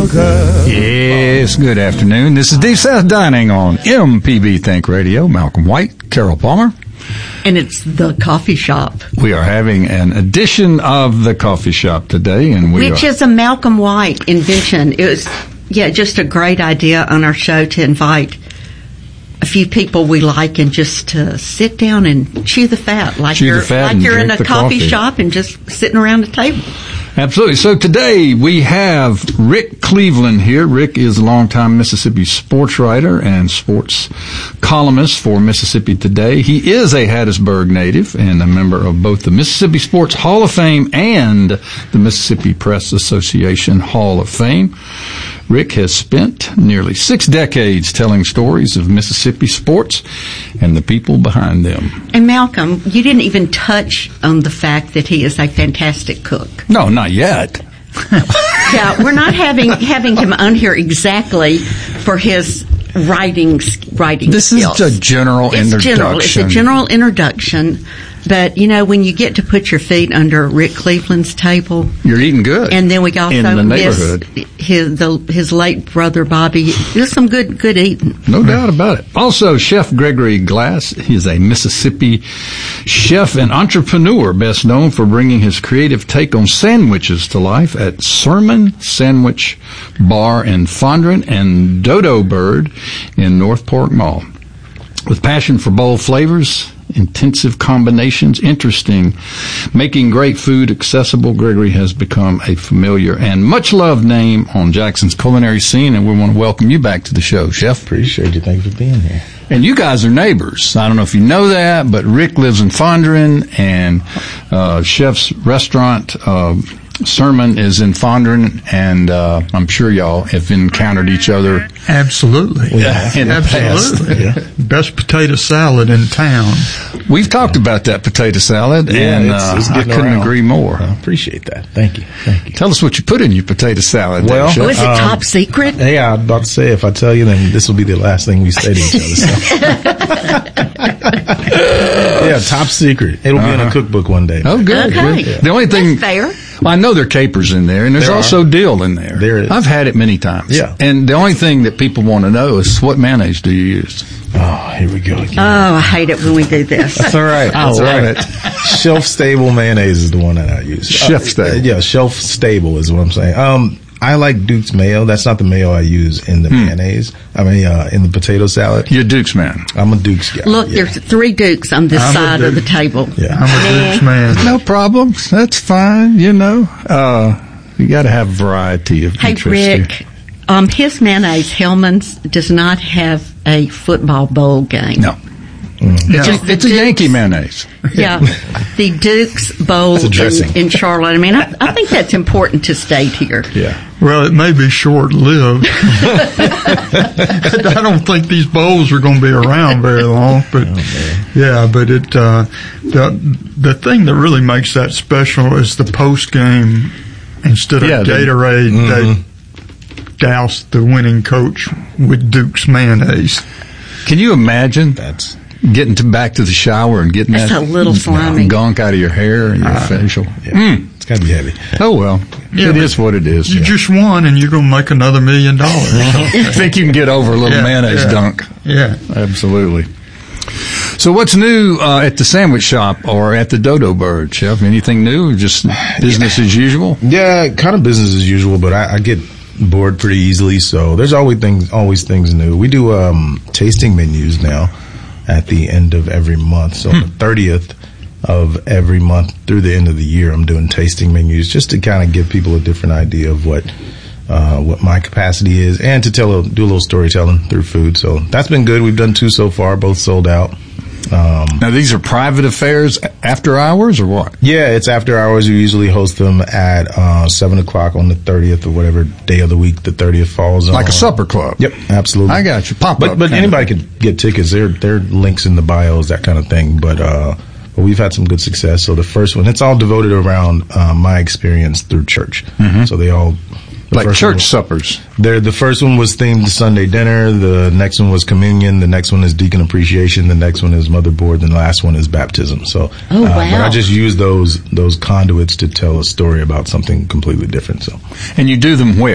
sugar. Yes, good afternoon. This is Deep South Dining on MPB Think Radio. Malcolm White, Carol Palmer. And it's the coffee shop. We are having an edition of the coffee shop today, and which is a Malcolm White invention. It was, just a great idea on our show to invite a few people we like and just to sit down and chew the fat like you're in a coffee shop and just sitting around a table. Absolutely. So today we have Rick Cleveland here. Rick is a longtime Mississippi sports writer and sports columnist for Mississippi Today. He is a Hattiesburg native and a member of both the Mississippi Sports Hall of Fame and the Mississippi Press Association Hall of Fame. Rick has spent nearly 6 decades telling stories of Mississippi sports and the people behind them. And Malcolm, you didn't even touch on the fact that he is a fantastic cook. No, not yet. Yeah, we're not having him on here exactly for his writing This skills. Is a general introduction. It's a general introduction. But, when you get to put your feet under Rick Cleveland's table. You're eating good. And then we also miss his late brother, Bobby. There's some good eating. No doubt about it. Also, Chef Gregory Glass. He is a Mississippi chef and entrepreneur, best known for bringing his creative take on sandwiches to life at Sermon Sandwich Bar in Fondren and Dodo Bird in North Pork Mall. With passion for bold flavors, intensive combinations, interesting, making great food accessible, Gregory has become a familiar and much-loved name on Jackson's culinary scene, and we want to welcome you back to the show, Chef. Appreciate you. Thank you for being here. And you guys are neighbors. I don't know if you know that, but Rick lives in Fondren, and Chef's restaurant, Sermon, is in Fondren, and I'm sure y'all have encountered each other. Absolutely. In the past. Yeah. Best potato salad in town. We've talked about that potato salad, and it's I couldn't agree more. I appreciate that. Thank you. Tell us what you put in your potato salad. Well, is it top secret? Yeah, I'm about to say, if I tell you, then this will be the last thing we say to each other. Yeah, top secret. It'll be in a cookbook one day. Oh, good. Okay. Good. The only thing... That's fair. Well, I know there are capers in there, and there's also dill in there. There is. I've had it many times. Yeah. And the only thing that people want to know is, what mayonnaise do you use? Oh, here we go again. Oh, I hate it when we do this. That's all right. I love it. Shelf-stable mayonnaise is the one that I use. Chef-stable. Yeah, shelf-stable is what I'm saying. I like Duke's mayo. That's not the mayo I use in the mayonnaise. I mean, in the potato salad. You're Duke's man. I'm a Duke's guy. Look, there's 3 Dukes on this side of the table. Yeah. I'm a Duke's man. No problem. That's fine, You got to have variety of interest. Hey, Rick, his mayonnaise, Hellman's, does not have a football bowl game. No. It's a Yankee mayonnaise. Yeah, the Duke's Bowl in Charlotte. I mean, I think that's important to state here. Yeah. Well, it may be short-lived. I don't think these bowls are going to be around very long, but but it the thing that really makes that special is the post-game. Instead of Gatorade, they douse the winning coach with Duke's mayonnaise. Can you imagine getting back to the shower and getting that's that a little slimy gunk out of your hair and your facial? Yeah. It's got to be heavy. Oh, well. It is what it is. You just won, and you're going to make another $1 million. I think you can get over a little mayonnaise dunk. Yeah. Absolutely. So what's new at the sandwich shop or at the Dodo Bird, Chef? Anything new or just business as usual? Yeah, kind of business as usual, but I get bored pretty easily, so there's always things new. We do tasting menus now at the end of every month. So the 30th of every month through the end of the year, I'm doing tasting menus just to kind of give people a different idea of what my capacity is, and to do a little storytelling through food. So that's been good. We've done 2 so far, both sold out. Now, these are private affairs after hours or what? Yeah, it's after hours. We usually host them at 7 o'clock on the 30th or whatever day of the week the 30th falls on. Like a supper club? Yep, absolutely. I got you. Pop-up. But anybody could get tickets. There are links in the bios, that kind of thing. But we've had some good success. So the first one, it's all devoted around my experience through church. Mm-hmm. So they all... Like church suppers. The first one was themed Sunday dinner. The next one was communion. The next one is deacon appreciation. The next one is motherboard. And the last one is baptism. So, wow. But I just use those conduits to tell a story about something completely different. So, and you do them where?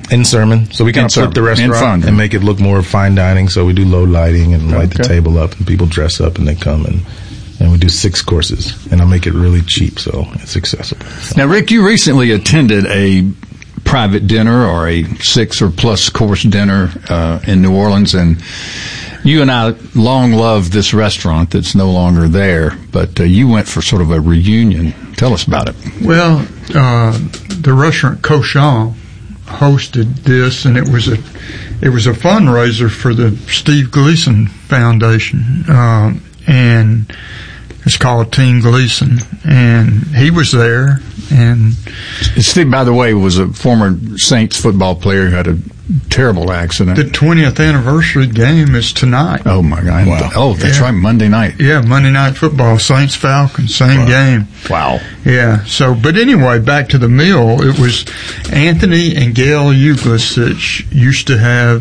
In Sermon. So we kind of flip the restaurant and make it look more fine dining. So we do low lighting and light the table up, and people dress up and they come, and we do 6 courses. And I make it really cheap so it's accessible. So. Now, Rick, you recently attended a private dinner or a 6 or plus course dinner in New Orleans, and you and I long loved this restaurant that's no longer there, but you went for sort of a reunion. Tell us about it. Well, the restaurant Cochon hosted this, and it was a fundraiser for the Steve Gleason Foundation, and it's called Team Gleason, and he was there. And Steve, by the way, was a former Saints football player who had a terrible accident. The 20th anniversary game is tonight. Oh my God! Wow. Oh, that's right, Monday night. Yeah, Monday Night Football, Saints Falcons, same game. Wow. Yeah. So, but anyway, back to the meal. It was Anthony and Gail Uglasich used to have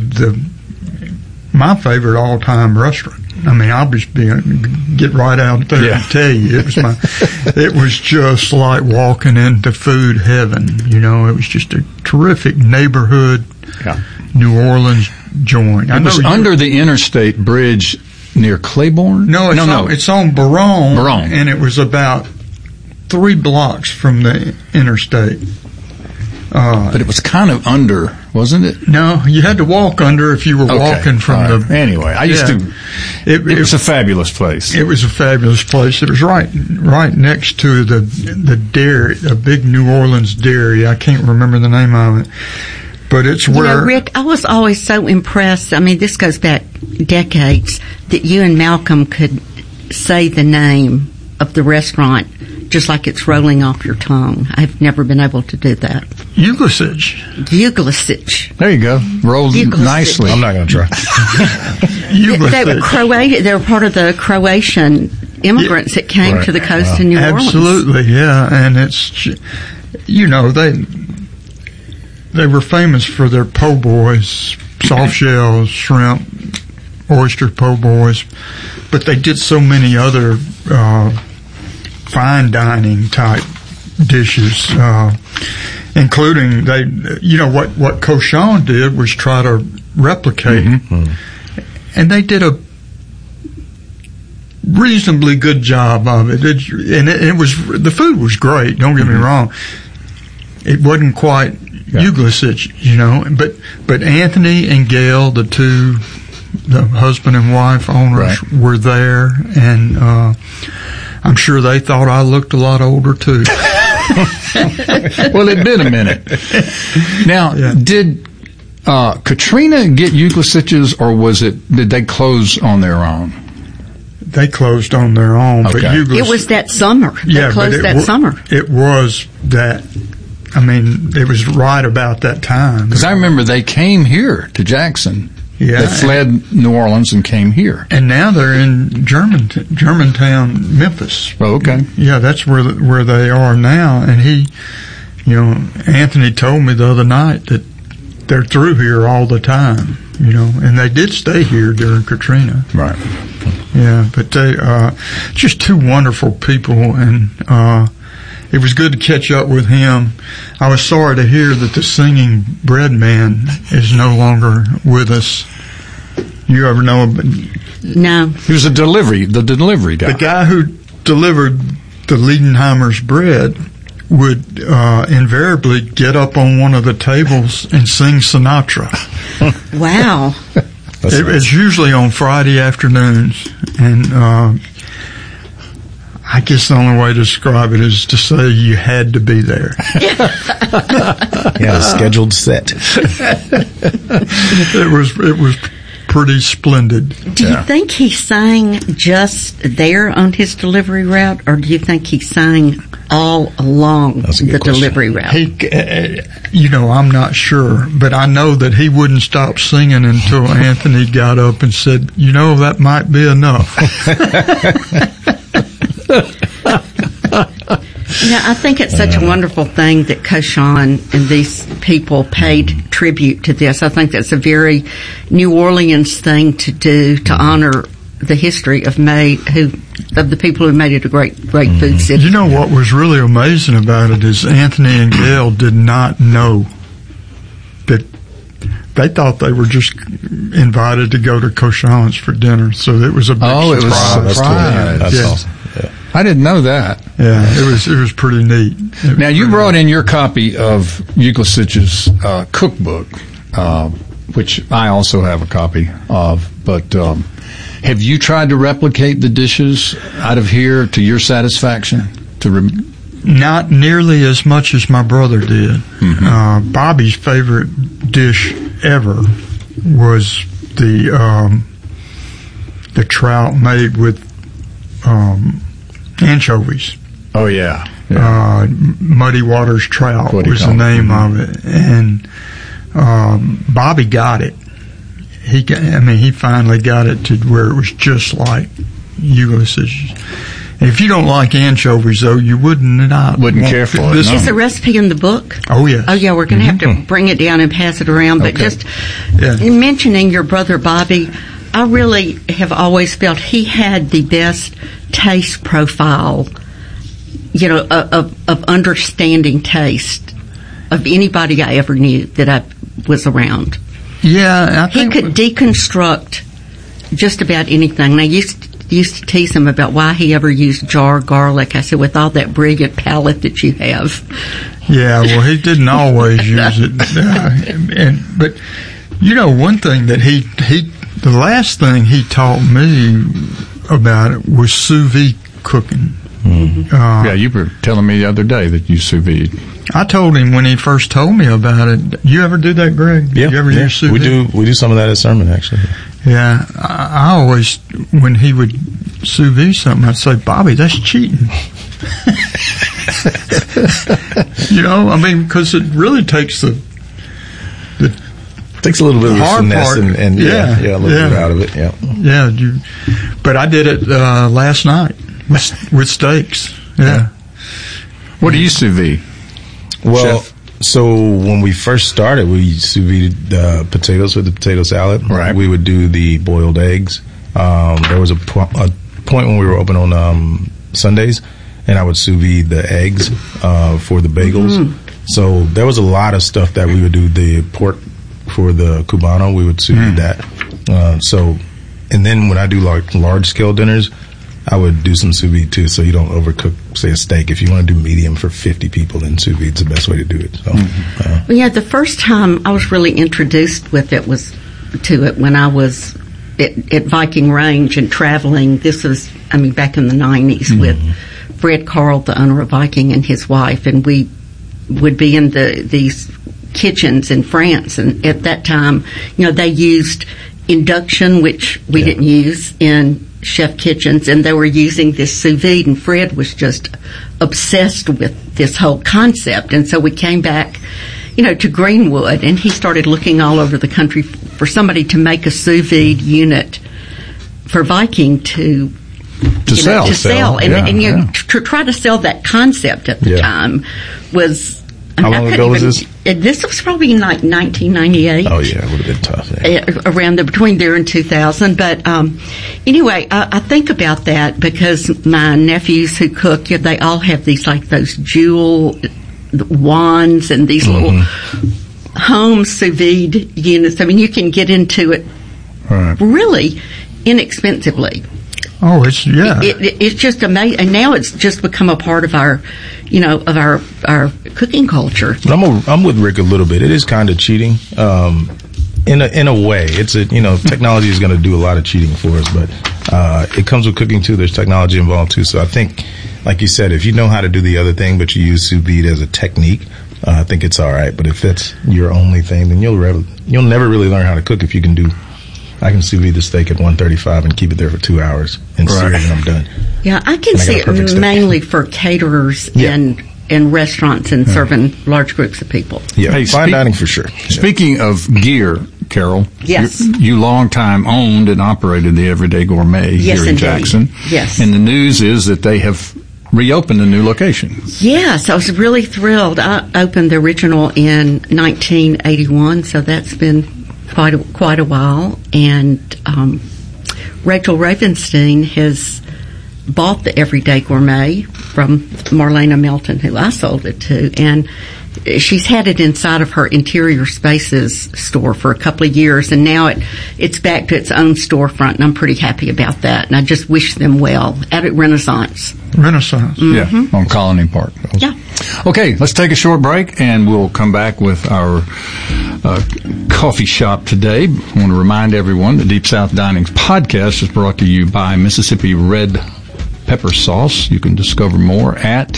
my favorite all-time restaurant. I mean, I'll just get right out there and tell you, it was just like walking into food heaven. You know, it was just a terrific neighborhood New Orleans joint. It was under the interstate bridge near Claiborne? No, it's on Baronne. And it was about 3 blocks from the interstate. But it was kind of under, wasn't it? No, you had to walk under if you were walking from the... Anyway, I used to... It was a fabulous place. It was a fabulous place. It was right next to the dairy, a big New Orleans dairy. I can't remember the name of it. But it's where... Rick, I was always so impressed. I mean, this goes back decades, that you and Malcolm could say the name of the restaurant just like it's rolling off your tongue. I've never been able to do that. Uglasich. There you go. Rolled nicely. I'm not going to try. They were part of the Croatian immigrants that came to the coast in New Orleans. Absolutely, yeah. And it's, you know, they were famous for their po' boys, soft shells, shrimp, oyster po' boys, but they did so many other fine dining type dishes, including what Cochon did was try to replicate, and they did a reasonably good job of it. It was, the food was great. Don't get me wrong. It wasn't quite Uglasich, you know, but Anthony and Gail, the husband and wife owners, were there, and I'm sure they thought I looked a lot older too. Well, it'd been a minute. Now, did Katrina get Uglasich's, or did they close on their own? They closed on their own, but it was that summer. They closed that summer. It was that. I mean, it was right about that time. Because I remember they came here to Jackson. Yeah, they fled New Orleans and came here. And now they're in Germantown, Memphis. Oh, okay. Yeah, that's where they are now. And Anthony told me the other night that they're through here all the time, you know, and they did stay here during Katrina. Right. Yeah, but they, just 2 wonderful people, and, it was good to catch up with him. I was sorry to hear that the singing bread man is no longer with us. You ever know him? No. He was the delivery guy. The guy who delivered the Liedenheimer's bread would invariably get up on one of the tables and sing Sinatra. Wow. It's usually on Friday afternoons, and I guess the only way to describe it is to say you had to be there. Yeah, a scheduled set. It was pretty splendid. Do you think he sang just there on his delivery route, or do you think he sang all along the delivery route? I'm not sure, but I know that he wouldn't stop singing until Anthony got up and said, that might be enough. I think it's such a wonderful thing that Cochon and these people paid tribute to this. I think that's a very New Orleans thing to do, to honor the history of the people who made it a great food city. You know what was really amazing about it is Anthony and Gail did not know that they thought they were just invited to go to Cochon's for dinner, so it was a big surprise. It was a surprise. That's awesome. Yeah. I didn't know that. Yeah, it was pretty neat. Now, you brought in your copy of Yukosich's cookbook, which I also have a copy of, but have you tried to replicate the dishes out of here to your satisfaction? Not nearly as much as my brother did. Mm-hmm. Bobby's favorite dish ever was the trout made with anchovies. Oh, yeah. Muddy Waters Trout was the name of it. And Bobby got it. He finally got it to where it was just like Yukosich's. If you don't like anchovies, though, you wouldn't care for it. Is the recipe in the book? Oh, yes. Oh, yeah, we're going to have to bring it down and pass it around. But just in mentioning your brother Bobby, I really have always felt he had the best taste profile, of understanding taste of anybody I ever knew that I was around. Yeah, I think he could deconstruct just about anything. And I used to tease him about why he ever used jar garlic. I said, with all that brilliant palate that you have. Yeah, well, he didn't always use it. But one thing that the last thing he taught me about it was sous vide cooking. Mm-hmm. You were telling me the other day that you sous vide. I told him when he first told me about it. You ever do that, Greg? Yeah, you ever use sous vide? We do some of that at Sermon, actually. Yeah, I always, when he would sous vide something, I'd say, Bobby, that's cheating. Because it really takes takes a little bit of hard finesse part. and a little bit out of it. Yeah, but I did it last night with steaks. Yeah. What do you sous vide? Well, Chef? So when we first started, we sous vide potatoes with the potato salad. Right. We would do the boiled eggs. There was a point when we were open on Sundays, and I would sous vide the eggs for the bagels. Mm. So there was a lot of stuff that we would do. The pork for the Cubano, we would sous vide that. And then when I do large scale dinners, I would do some sous vide too, so you don't overcook, say, a steak. If you want to do medium for 50 people, then sous vide's the best way to do it. So, the first time I was really introduced with it was when I was at Viking Range and traveling. This was, back in the 90s with Fred Carl, the owner of Viking, and his wife, and we would be in these kitchens in France, and at that time, they used induction, which we didn't use in chef kitchens, and they were using this sous vide, and Fred was just obsessed with this whole concept. And so we came back, to Greenwood, and he started looking all over the country for somebody to make a sous vide unit for Viking to sell. To try to sell that concept at the time was. How long ago was this? This was probably in 1998. Oh, yeah, it would have been tough. Yeah. Around between there and 2000. But anyway, I think about that because my nephews who cook, they all have those jewel wands and these little home sous vide units. You can get into it really inexpensively. Oh, it's just amazing, and now it's just become a part of our, our cooking culture. But I'm with Rick a little bit. It is kind of cheating, in a way. It's technology is going to do a lot of cheating for us, but it comes with cooking too. There's technology involved too. So I think, like you said, if you know how to do the other thing, but you use sous vide as a technique, I think it's all right. But if that's your only thing, then you'll never really learn how to cook if you can do. I can sous vide the steak at 135 and keep it there for 2 hours and sear it, and I'm done. Yeah, I can see it mainly for caterers and restaurants and serving large groups of people. Yeah, fine dining for sure. Speaking of gear, Carol, yes, you long time owned and operated the Everyday Gourmet here in Jackson. Yes, and the news is that they have reopened a new location. Yes, I was really thrilled. I opened the original in 1981, so that's been quite a while, and Rachel Ravenstein has bought the Everyday Gourmet from Marlena Melton, who I sold it to, and she's had it inside of her Interior Spaces store for a couple of years, and now it's back to its own storefront, and I'm pretty happy about that. And I just wish them well out at Renaissance. Yeah, on Colony Park. Yeah. Okay, let's take a short break, and we'll come back with our coffee shop today. I want to remind everyone that Deep South Dining's podcast is brought to you by Mississippi Red Pepper Sauce. You can discover more at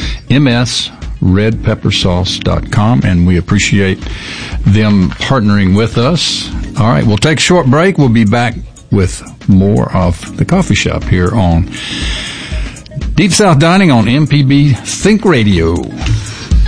msredpeppersauce.com, and we appreciate them partnering with us. All right, we'll take a short break. We'll be back with more of the coffee shop here on Deep South Dining on MPB Think Radio.